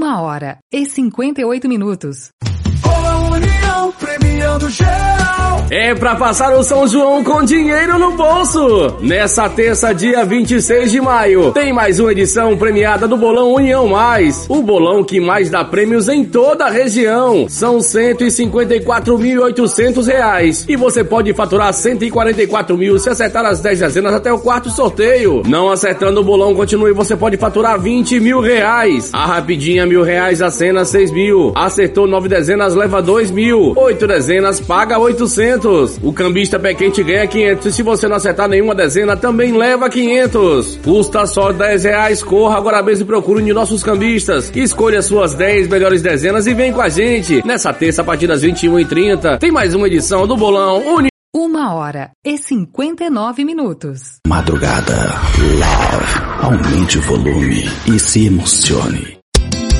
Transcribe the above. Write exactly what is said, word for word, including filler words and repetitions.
Uma hora e cinquenta e oito minutos. União premiando geral. É pra passar o São João com dinheiro no bolso. Nessa terça, dia vinte e seis de maio, tem mais uma edição premiada do Bolão União Mais. O bolão que mais dá prêmios em toda a região. São cento e cinquenta e quatro mil e oitocentos reais. E você pode faturar cento e quarenta e quatro mil se acertar as dez dezenas até o quarto sorteio. Não acertando o bolão continue, você pode faturar vinte mil reais. A rapidinha mil reais, a cena seis mil. Acertou nove dezenas, leva dois mil. Oito dezenas, paga oitocentos. O cambista pé quente ganha quinhentos. E se você não acertar nenhuma dezena, também leva quinhentos. Custa só dez reais. Corra agora mesmo e procure um de nossos cambistas. Escolha suas dez melhores dezenas e vem com a gente. Nessa terça, a partir das vinte e uma e trinta, tem mais uma edição do Bolão Uni... Uma hora e cinquenta e nove minutos. Madrugada Love. Aumente o volume e se emocione.